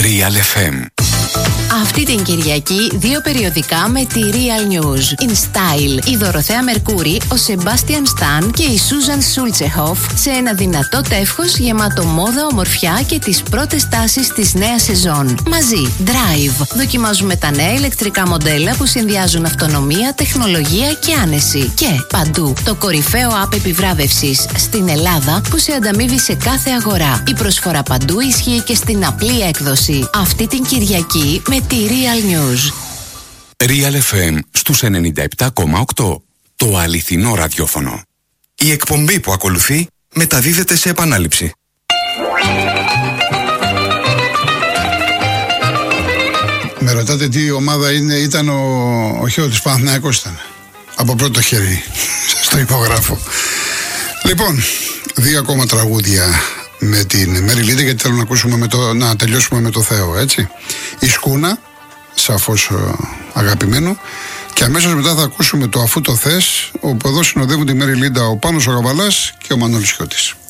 Real FM. Αυτή την Κυριακή 2 περιοδικά με τη Real News. In Style, η Δωροθέα Μερκούρη, ο Σεμπάστιαν Σταν και η Σούζαν Σούλτσεχοφ σε ένα δυνατό τεύχος γεμάτο μόδα, ομορφιά και τις πρώτες τάσεις της νέας σεζόν. Μαζί, Drive. Δοκιμάζουμε τα νέα ηλεκτρικά μοντέλα που συνδυάζουν αυτονομία, τεχνολογία και άνεση. Και παντού, το κορυφαίο app επιβράβευσης στην Ελλάδα που σε ανταμείβει σε κάθε αγορά. Η προσφορά παντού ισχύει και στην απλή έκδοση. Αυτή την Κυριακή με τη Real News. Real FM στους 97,8. Το αληθινό ραδιόφωνο. Η εκπομπή που ακολουθεί μεταδίδεται σε επανάληψη. Με ρωτάτε τι ομάδα ήταν ο Χιώτης Παναθηναϊκός ήταν. Από πρώτο χέρι στο υπογράφω. Λοιπόν, 2 ακόμα τραγούδια με την Μέρι Λίντα, γιατί θέλω να τελειώσουμε με το Θεό, έτσι. Η Σκούνα, σαφώς αγαπημένο, και αμέσως μετά θα ακούσουμε το Αφού το θες, όπου εδώ συνοδεύουν τη Μέρι Λίντα ο Πάνος ο Γαβαλάς και ο Μανώλης Χιώτης.